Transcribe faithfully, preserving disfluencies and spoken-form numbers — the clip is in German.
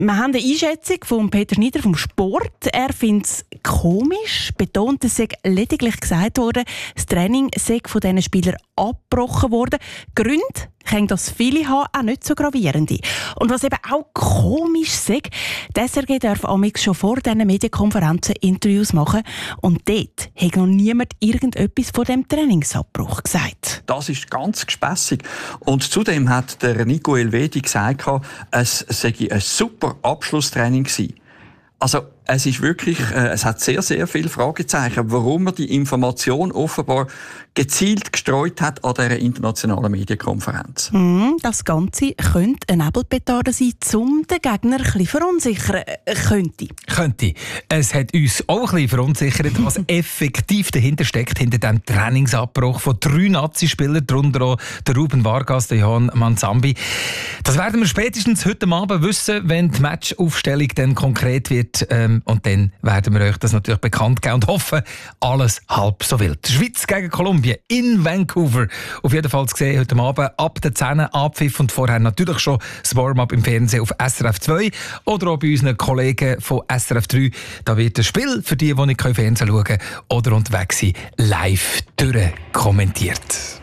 Wir haben eine Einschätzung von Peter Schneider vom Sport. Er findet es komisch, betont, es sei lediglich gesagt worden, das Training sei von diesen Spielern abgebrochen worden. Gründe können das viele haben, auch nicht so gravierende. Und was eben auch komisch sei, die S R G darf amigs schon vor diesen Medienkonferenzen Interviews machen und dort hat noch niemand irgendetwas von dem Trainingsabbruch gesagt. Das ist ganz gespässig. Und zudem hat der Nico Elvedi gesagt, es sei ein super Abschlusstraining gewesen. Also es ist wirklich, äh, es hat sehr, sehr viele Fragezeichen, warum man die Information offenbar gezielt gestreut hat an dieser internationalen Medienkonferenz. Mm, das Ganze könnte ein Nebelpetarde sein, um den Gegner ein bisschen verunsichern. Äh, könnte. Könnte. Es hat uns auch ein bisschen verunsichert, was effektiv dahinter steckt, hinter dem Trainingsabbruch von drei Nazi-Spielern, darunter auch der Ruben Vargas, der Johann Manzambi. Das werden wir spätestens heute Abend wissen, wenn die Matchaufstellung dann konkret wird. Ähm, und dann werden wir euch das natürlich bekannt geben und hoffen, alles halb so wild. Schweiz gegen Kolumbien in Vancouver. Auf jeden Fall zu sehen heute Abend ab der zehn Abpfiff und vorher natürlich schon das Warm-up im Fernsehen auf S R F zwei oder auch bei unseren Kollegen von S R F drei. Da wird das Spiel für die, die nicht Fernsehen schauen können oder unterwegs sind, live durchkommentiert.